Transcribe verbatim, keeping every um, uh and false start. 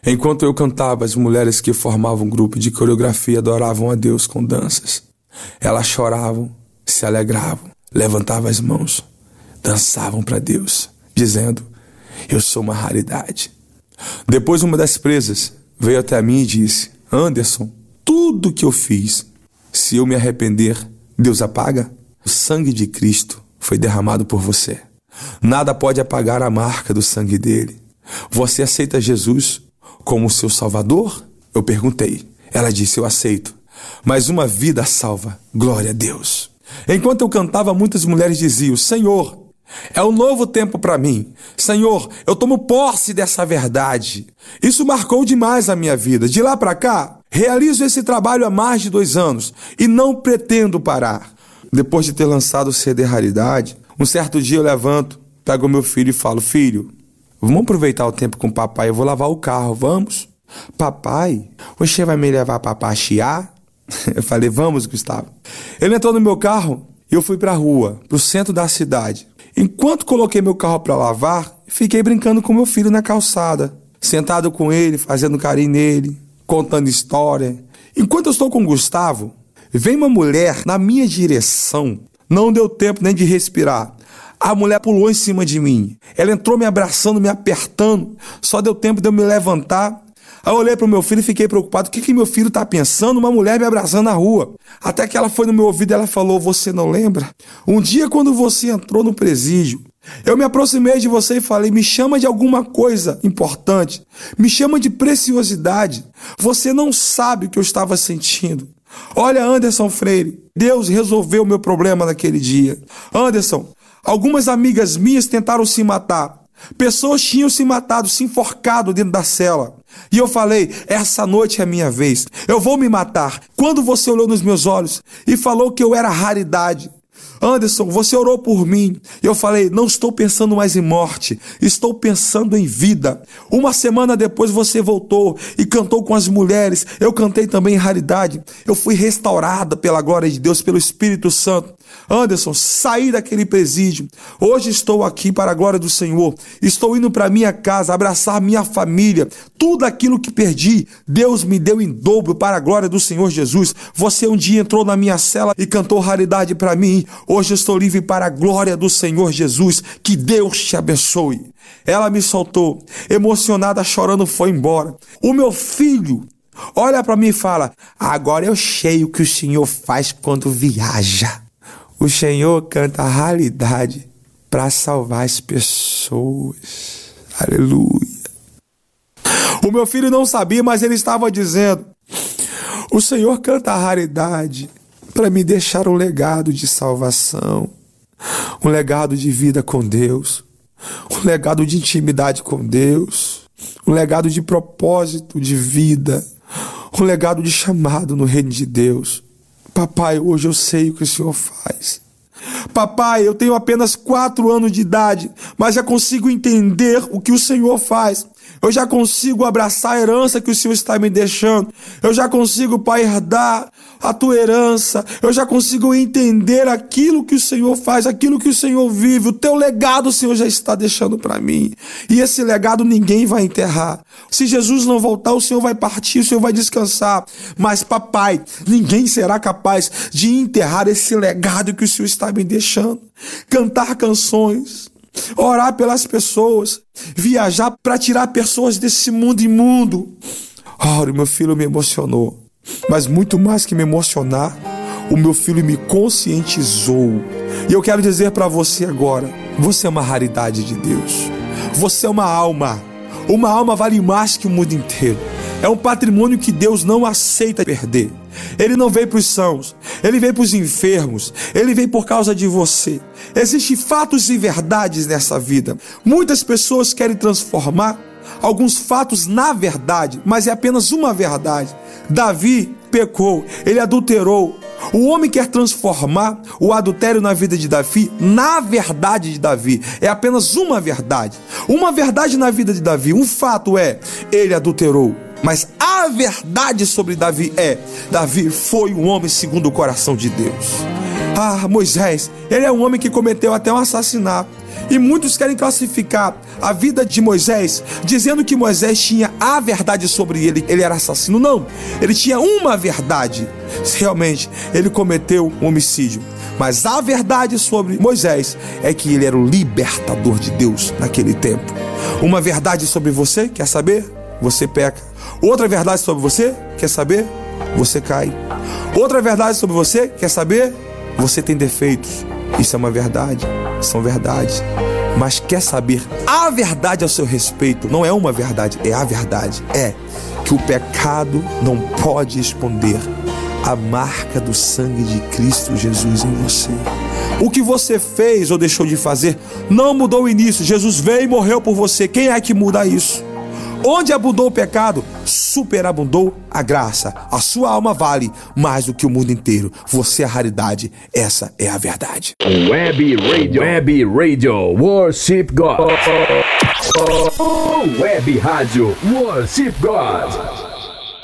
Enquanto eu cantava, as mulheres que formavam um grupo de coreografia adoravam a Deus com danças. Elas choravam, se alegravam, levantavam as mãos, dançavam para Deus, dizendo: eu sou uma raridade. Depois uma das presas veio até mim e disse: Anderson, tudo que eu fiz, se eu me arrepender, Deus apaga? O sangue de Cristo foi derramado por você. Nada pode apagar a marca do sangue dele. Você aceita Jesus como seu Salvador? Eu perguntei. Ela disse: eu aceito. Mas uma vida salva. Glória a Deus. Enquanto eu cantava, muitas mulheres diziam: Senhor, é um novo tempo para mim. Senhor, eu tomo posse dessa verdade. Isso marcou demais a minha vida. De lá para cá, realizo esse trabalho há mais de dois anos e não pretendo parar. Depois de ter lançado o C D Raridade, um certo dia eu levanto, pego meu filho e falo: filho, vamos aproveitar o tempo com o papai, eu vou lavar o carro, vamos? Papai, você vai me levar para passear? Eu falei: vamos, Gustavo. Ele entrou no meu carro e eu fui para a rua, para o centro da cidade. Enquanto coloquei meu carro para lavar, fiquei brincando com meu filho na calçada, sentado com ele, fazendo carinho nele, contando história. Enquanto eu estou com o Gustavo, vem uma mulher na minha direção. Não deu tempo nem de respirar. A mulher pulou em cima de mim. Ela entrou me abraçando, me apertando. Só deu tempo de eu me levantar. Aí eu olhei para o meu filho e fiquei preocupado. O que, que meu filho está pensando? Uma mulher me abraçando na rua. Até que ela foi no meu ouvido e ela falou: você não lembra? Um dia quando você entrou no presídio, eu me aproximei de você e falei: me chama de alguma coisa importante. Me chama de preciosidade. Você não sabe o que eu estava sentindo. Olha, Anderson Freire, Deus resolveu o meu problema naquele dia. Anderson, algumas amigas minhas tentaram se matar. Pessoas tinham se matado, se enforcado dentro da cela. E eu falei: essa noite é a minha vez. Eu vou me matar. Quando você olhou nos meus olhos e falou que eu era raridade, Anderson, você orou por mim. Eu falei: não estou pensando mais em morte, estou pensando em vida. Uma semana depois você voltou e cantou com as mulheres. Eu cantei também em raridade. Eu fui restaurada pela glória de Deus, pelo Espírito Santo. Anderson, saí daquele presídio. Hoje estou aqui para a glória do Senhor. Estou indo para minha casa, abraçar minha família. Tudo aquilo que perdi, Deus me deu em dobro para a glória do Senhor Jesus. Você um dia entrou na minha cela e cantou raridade para mim. Hoje eu estou livre para a glória do Senhor Jesus. Que Deus te abençoe. Ela me soltou, emocionada, chorando, foi embora. O meu filho olha para mim e fala: agora eu sei o que o Senhor faz quando viaja. O Senhor canta a raridade para salvar as pessoas. Aleluia. O meu filho não sabia, mas ele estava dizendo: o Senhor canta a raridade para me deixar um legado de salvação, um legado de vida com Deus, um legado de intimidade com Deus, um legado de propósito de vida, um legado de chamado no reino de Deus. Papai, hoje eu sei o que o Senhor faz. Papai, eu tenho apenas quatro anos de idade, mas já consigo entender o que o Senhor faz. Eu já consigo abraçar a herança que o Senhor está me deixando. Eu já consigo, Pai, herdar a tua herança. Eu já consigo entender aquilo que o Senhor faz, aquilo que o Senhor vive. O teu legado o Senhor já está deixando para mim. E esse legado ninguém vai enterrar. Se Jesus não voltar, o Senhor vai partir, o Senhor vai descansar. Mas, papai, ninguém será capaz de enterrar esse legado que o Senhor está me deixando. Cantar canções, orar pelas pessoas, viajar para tirar pessoas desse mundo imundo. Ora, meu filho me emocionou. Mas muito mais que me emocionar, o meu filho me conscientizou. E eu quero dizer para você agora: você é uma raridade de Deus. Você é uma alma. Uma alma vale mais que o mundo inteiro. É um patrimônio que Deus não aceita perder. Ele não veio para os sãos, ele veio para os enfermos, ele veio por causa de você. Existem fatos e verdades nessa vida. Muitas pessoas querem transformar alguns fatos na verdade, mas é apenas uma verdade. Davi pecou, ele adulterou. O homem quer transformar o adultério na vida de Davi na verdade de Davi. É apenas uma verdade. Uma verdade na vida de Davi. Um fato é: ele adulterou. Mas a verdade sobre Davi é: Davi foi um homem segundo o coração de Deus. Ah, Moisés, ele é um homem que cometeu até um assassinato. E muitos querem classificar a vida de Moisés dizendo que Moisés tinha a verdade sobre ele, ele era assassino. Não, ele tinha uma verdade. Realmente, ele cometeu um homicídio. Mas a verdade sobre Moisés é que ele era o libertador de Deus naquele tempo. Uma verdade sobre você, quer saber? Você peca. Outra verdade sobre você, quer saber? Você cai. Outra verdade sobre você, quer saber? Você tem defeitos. Isso é uma verdade, são verdades. Mas quer saber a verdade ao seu respeito? Não é uma verdade, é a verdade. É que o pecado não pode esconder a marca do sangue de Cristo Jesus em você. O que você fez ou deixou de fazer não mudou o início. Jesus veio e morreu por você. Quem é que muda isso? Onde abundou o pecado, superabundou a graça. A sua alma vale mais do que o mundo inteiro. Você é a raridade. Essa é a verdade. Web Radio. Web Radio. Worship God. Web Rádio. Worship God.